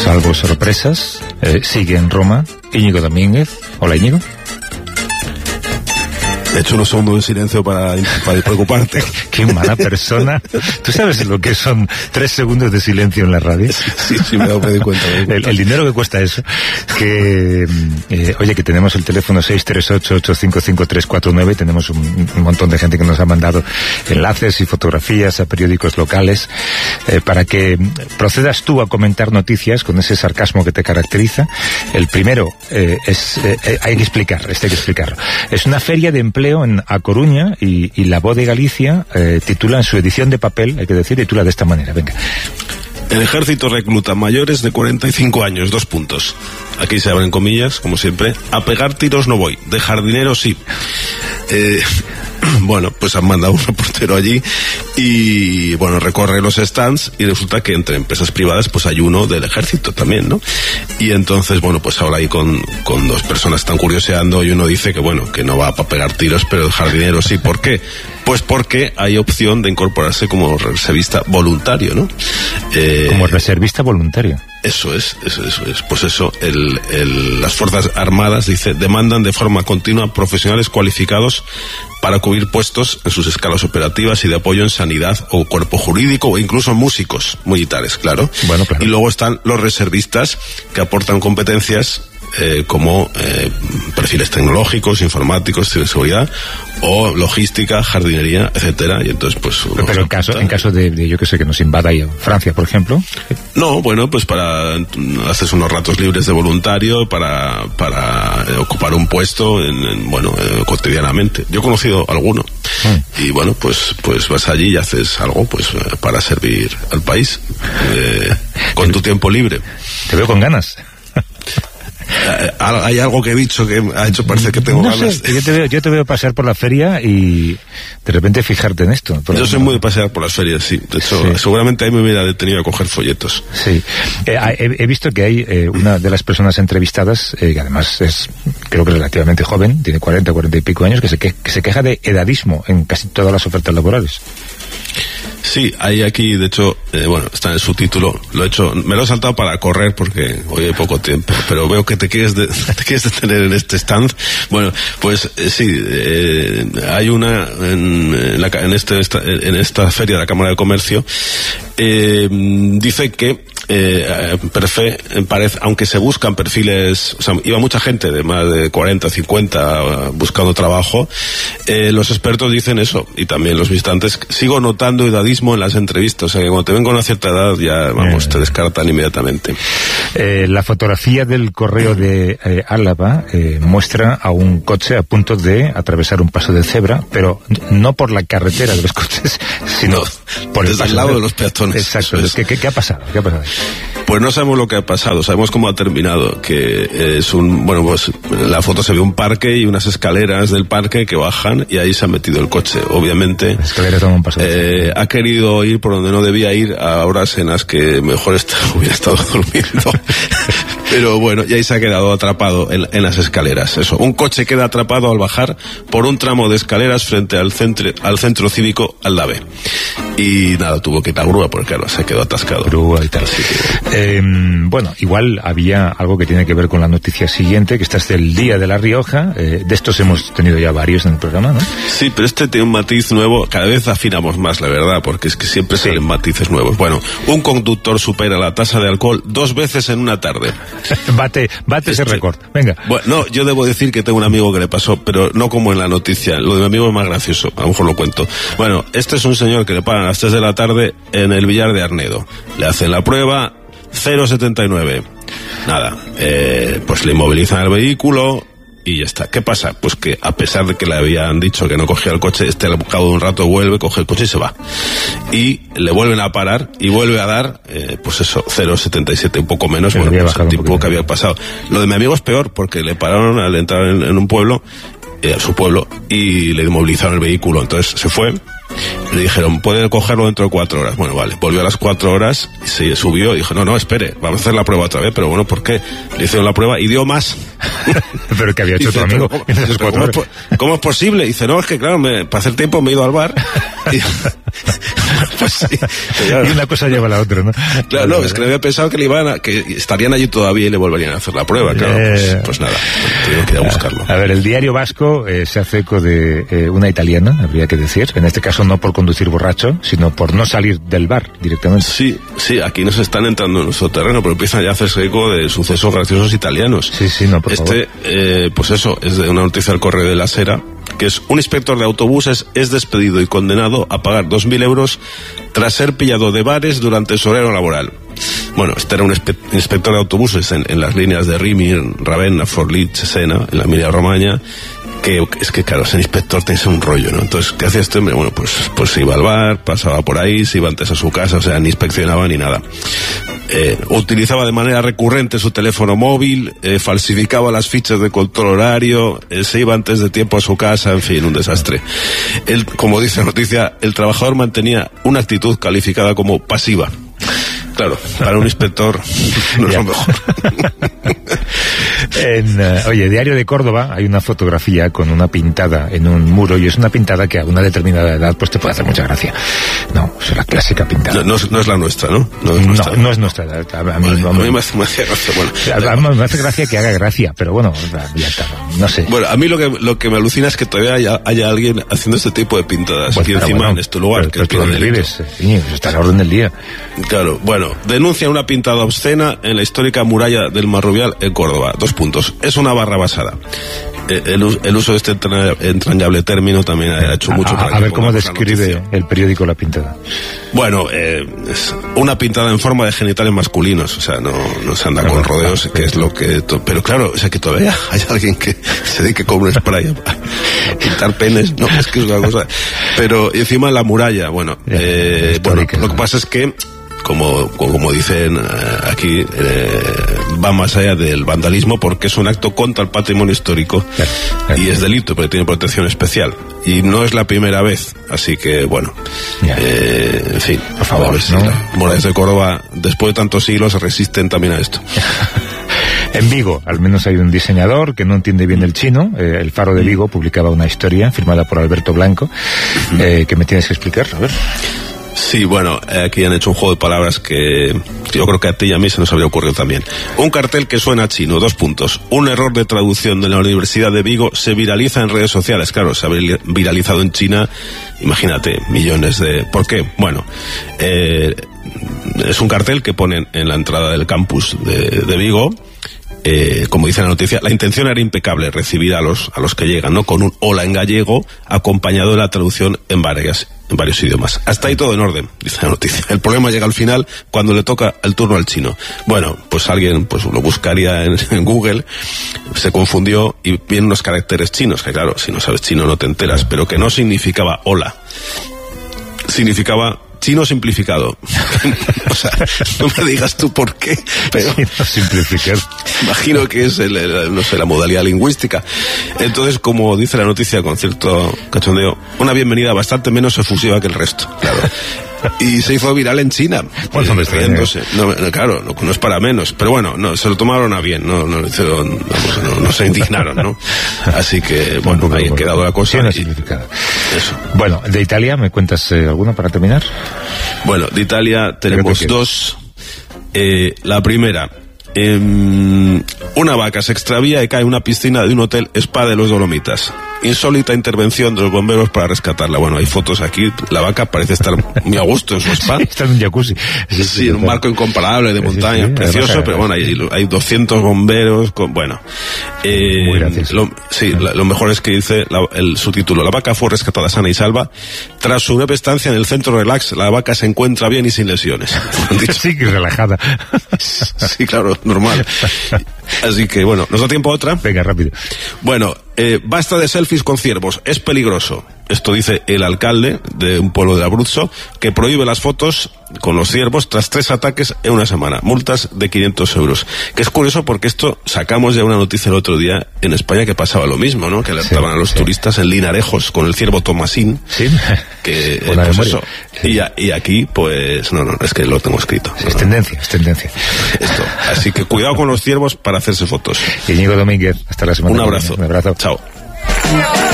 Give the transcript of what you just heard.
Salvo sorpresas, sigue en Roma Íñigo Domínguez. Hola, Íñigo. De hecho, unos segundos de silencio para preocuparte. Qué mala persona. ¿Tú sabes lo que son 3 segundos de silencio en la radio? Sí, me doy cuenta. El dinero que cuesta eso. Que, oye, que tenemos el teléfono 638-855-349. Tenemos un montón de gente que nos ha mandado enlaces y fotografías a periódicos locales para que procedas tú a comentar noticias con ese sarcasmo que te caracteriza. El primero hay que explicarlo. Es una feria de empleo en A Coruña y La Voz de Galicia titula en su edición de papel, hay que decir, titula de esta manera, venga. El ejército recluta mayores de 45 años, 2 puntos. Aquí se abren comillas, como siempre. A pegar tiros no voy, de jardinero sí. Bueno, pues han mandado un reportero allí y, bueno, recorre los stands y resulta que entre empresas privadas pues hay uno del ejército también, ¿no? Y entonces, bueno, pues ahora ahí con 2 personas están curioseando y uno dice que, bueno, que no va para pegar tiros, pero el jardinero sí. ¿Por qué? Pues porque hay opción de incorporarse como reservista voluntario, ¿no? Como reservista voluntario. Eso es. Pues eso, las Fuerzas Armadas, dice, demandan de forma continua profesionales cualificados para cubrir puestos en sus escalas operativas y de apoyo en sanidad o cuerpo jurídico o incluso músicos militares, claro. Bueno, claro. Y luego están los reservistas que aportan competencias como perfiles tecnológicos, informáticos, ciberseguridad o logística, jardinería, etcétera. Y entonces pues pero en caso de yo que sé, que nos invada Francia, por ejemplo. No, bueno, pues para haces unos ratos libres de voluntario para ocupar un puesto cotidianamente. Yo he conocido alguno. Y bueno, pues vas allí y haces algo pues para servir al país con tu tiempo libre. Te veo con ganas. Hay algo que he dicho que ha hecho parecer que tengo ganas. Yo te veo pasear por la feria y de repente fijarte en esto. Yo soy muy de pasear por las ferias, sí. De hecho, sí. Seguramente ahí me hubiera detenido a coger folletos. Sí. He visto que hay una de las personas entrevistadas, que además es, creo que relativamente joven, tiene 40 y pico años, que se queja de edadismo en casi todas las ofertas laborales. Sí, hay aquí, de hecho, está en el subtítulo, me lo he saltado para correr porque hoy hay poco tiempo, pero veo que te quieres detener en este stand. Bueno, pues sí, hay una en esta feria de la Cámara de Comercio, dice que aunque se buscan perfiles, o sea, iba mucha gente de más de 40, 50 buscando trabajo, los expertos dicen eso, y también los visitantes, sigo notando edadismo en las entrevistas, o sea que cuando te ven con una cierta edad ya, te descartan inmediatamente. La fotografía del correo de Álava muestra a un coche a punto de atravesar un paso de cebra, pero no por la carretera de los coches, sino por desde el lado de los peatones. Exacto. ¿Qué ha pasado? Pues no sabemos lo que ha pasado, sabemos cómo ha terminado, que es pues en la foto se ve un parque y unas escaleras del parque que bajan y ahí se ha metido el coche. Obviamente escaleras toman un paso. Ha querido ir por donde no debía ir a horas en las que mejor hubiera estado durmiendo. Pero bueno, y ahí se ha quedado atrapado en las escaleras. Eso, un coche queda atrapado al bajar por un tramo de escaleras frente al centro cívico Aldave. Y nada, tuvo que ir a grúa porque claro, se quedó atascado. Grúa y tal. Así que, igual había algo que tiene que ver con la noticia siguiente, que esta es del Día de La Rioja. De estos hemos tenido ya varios en el programa, ¿no? Sí, pero este tiene un matiz nuevo. Cada vez afinamos más, la verdad, porque es que siempre salen matices nuevos. Bueno, un conductor supera la tasa de alcohol 2 veces en una tarde. Bate ese récord. Venga. Bueno, no, yo debo decir que tengo un amigo que le pasó, pero no como en la noticia. Lo de mi amigo es más gracioso. A lo mejor lo cuento. Bueno, este es un señor que le pagan a las 3 de la tarde en el Villar de Arnedo. Le hacen la prueba, 0,79. Nada, pues le inmovilizan el vehículo y ya está. ¿Qué pasa? Pues que a pesar de que le habían dicho que no cogía el coche, al cabo de un rato vuelve, coge el coche y se va. Y le vuelven a parar y vuelve a dar, 0,77, un poco menos, el tiempo que había pasado. Lo de mi amigo es peor porque le pararon al entrar en un pueblo, a su pueblo, y le inmovilizaron el vehículo. Entonces se fue. Le dijeron, puede cogerlo dentro de 4 horas. Bueno, vale, volvió a las 4 horas, se subió y dijo, no, espere, vamos a hacer la prueba otra vez. Pero bueno, ¿por qué? Le hicieron la prueba y dio más. Pero que había hecho tu amigo. ¿Cómo es posible? Dice, no, es que claro, para hacer tiempo me he ido al bar. Pues sí, claro. Y una cosa lleva a la otra, ¿no? Claro, no, es que había pensado que que estarían allí todavía y le volverían a hacer la prueba, claro. Pues nada, tengo que ir a buscarlo. A ver, el Diario Vasco se hace eco de una italiana, habría que decir. En este caso no por conducir borracho, sino por no salir del bar directamente. Sí, aquí nos están entrando en nuestro terreno, pero empiezan ya a hacerse eco de sucesos graciosos italianos. Sí, no, por favor. Pues eso, es de una noticia del Correo de la Sera, que es: un inspector de autobuses es despedido y condenado a pagar 2.000 euros tras ser pillado de bares durante su horario laboral. Bueno, este era un inspector de autobuses en las líneas de Rimini, Ravenna, Forlì, Cesena, en la Emilia-Romagna, que es que claro, ser inspector tiene un rollo, ¿no? Entonces, ¿qué hacía este hombre? Bueno, pues se iba al bar, pasaba por ahí, se iba antes a su casa, o sea, ni inspeccionaba ni nada. Utilizaba de manera recurrente su teléfono móvil, falsificaba las fichas de control horario, se iba antes de tiempo a su casa, en fin, un desastre. Como dice la noticia, el trabajador mantenía una actitud calificada como pasiva. Claro, para un inspector no es lo mejor. Oye, Diario de Córdoba, hay una fotografía con una pintada en un muro, y es una pintada que a una determinada edad pues te puede hacer mucha gracia. No, es la clásica pintada. No es la nuestra, ¿no? No es nuestra edad. A mí me hace gracia. Bueno. Me hace gracia que haga gracia, pero bueno, ya está, no sé. Bueno, a mí lo que me alucina es que todavía haya alguien haciendo este tipo de pintadas, pues, y encima en este lugar, que es donde vives. Está a la orden del día. Claro, bueno, denuncia una pintada obscena en la histórica muralla del Marrubial en Córdoba. 2 puntos. Es una barra basada. El uso de este entrañable término también ha hecho mucho para a ver cómo describe el periódico la pintada. Bueno, es una pintada en forma de genitales masculinos, o sea, no se anda con rodeos, que es lo que... Pero claro, o sea, que todavía hay alguien que se dedique con un spray a pintar penes, no, es que es una cosa... Pero encima la muralla, bueno, lo que pasa es que como dicen aquí, va más allá del vandalismo, porque es un acto contra el patrimonio histórico y es delito, pero tiene protección especial. Y no es la primera vez, así que bueno, en fin, por favor, a ver si las murallas de Córdoba, después de tantos siglos, resisten también a esto. En Vigo, al menos hay un diseñador que no entiende bien el chino. El Faro de Vigo publicaba una historia firmada por Alberto Blanco, que me tienes que explicar, a ver. Sí, bueno, aquí han hecho un juego de palabras que yo creo que a ti y a mí se nos habría ocurrido también. Un cartel que suena chino, 2 puntos. Un error de traducción de la Universidad de Vigo se viraliza en redes sociales. Claro, se ha viralizado en China, imagínate, millones de... ¿Por qué? Bueno, es un cartel que ponen en la entrada del campus de Vigo. Como dice la noticia, la intención era impecable, recibir a los que llegan, ¿no? Con un hola en gallego, acompañado de la traducción en varios idiomas. Hasta ahí todo en orden, dice la noticia. El problema llega al final, cuando le toca el turno al chino. Bueno, pues alguien lo buscaría en Google, se confundió y vienen unos caracteres chinos, que claro, si no sabes chino no te enteras, pero que no significaba hola. Significaba chino simplificado. O sea, no me digas tú por qué, pero simplificar. Imagino que es la modalidad lingüística. Entonces, como dice la noticia con cierto cachondeo, una bienvenida bastante menos efusiva que el resto, claro. Y se hizo viral en China. Bueno, claro, no es para menos. Pero bueno, se lo tomaron a bien, no se indignaron, ¿no? Así que, bueno, ahí ha quedado la cosa. Eso. Bueno, de Italia, ¿me cuentas alguna para terminar? Bueno, de Italia tenemos 2. La primera, una vaca se extravía y cae en una piscina de un hotel spa de los Dolomitas. Insólita intervención de los bomberos para rescatarla. Bueno, hay fotos aquí, la vaca parece estar muy a gusto en su spa. Está en un jacuzzi. Sí, en un barco incomparable de montaña, precioso, pero bueno, hay 200 bomberos, muy gracioso. Lo mejor es que dice el subtítulo: la vaca fue rescatada sana y salva. Tras su breve estancia en el centro relax, la vaca se encuentra bien y sin lesiones. Sí, que relajada. Sí, claro, normal. Así que bueno, ¿nos da tiempo a otra? Venga, rápido. Bueno, basta de selfies con ciervos, es peligroso. Esto dice el alcalde de un pueblo de Abruzzo, que prohíbe las fotos con los ciervos tras 3 ataques en una semana. Multas de 500 euros. Que es curioso porque esto sacamos ya una noticia el otro día en España que pasaba lo mismo, ¿no? Que alertaban a los turistas en Linarejos con el ciervo Tomasín. Sí. Que, pues eso. Sí. Y aquí, pues, no, es que lo tengo escrito. Sí, es tendencia. Esto. Así que cuidado con los ciervos para hacerse fotos. Íñigo Domínguez, hasta la semana. Un abrazo. Un abrazo. Chao.